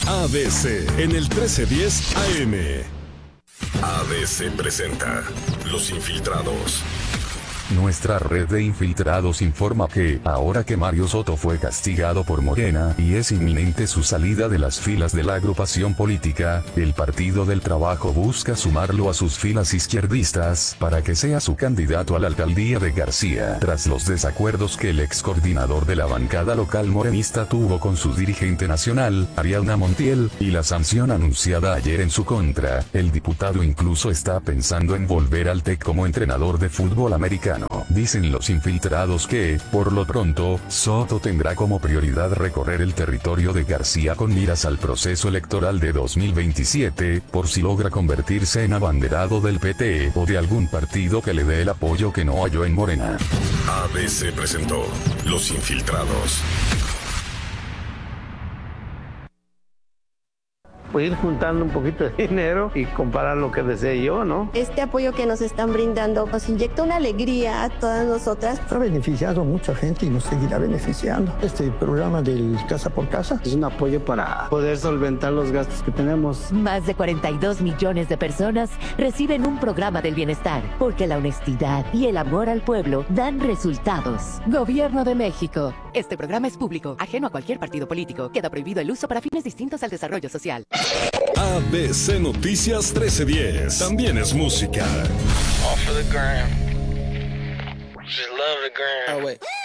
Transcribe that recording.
ABC en el 1310 AM. ABC presenta Los Infiltrados. Nuestra red de infiltrados informa que, ahora que Mario Soto fue castigado por Morena y es inminente su salida de las filas de la agrupación política, el Partido del Trabajo busca sumarlo a sus filas izquierdistas para que sea su candidato a la alcaldía de García, tras los desacuerdos que el ex coordinador de la bancada local morenista tuvo con su dirigente nacional, Ariadna Montiel, y la sanción anunciada ayer en su contra. El diputado incluso está pensando en volver al TEC como entrenador de fútbol americano. Dicen los infiltrados que, por lo pronto, Soto tendrá como prioridad recorrer el territorio de García con miras al proceso electoral de 2027, por si logra convertirse en abanderado del PT o de algún partido que le dé el apoyo que no halló en Morena. ABC presentó Los Infiltrados. Pues ir juntando un poquito de dinero y comparar lo que desee yo, ¿no? Este apoyo que nos están brindando nos inyecta una alegría a todas nosotras. Ha beneficiado a mucha gente y nos seguirá beneficiando. Este programa del Casa por Casa es un apoyo para poder solventar los gastos que tenemos. Más de 42 millones de personas reciben un programa del bienestar, porque la honestidad y el amor al pueblo dan resultados. Gobierno de México. Este programa es público, ajeno a cualquier partido político. Queda prohibido el uso para fines distintos al desarrollo social. ABC Noticias 1310. También es música. Off of the gram. Just love the gram. Oh, wait.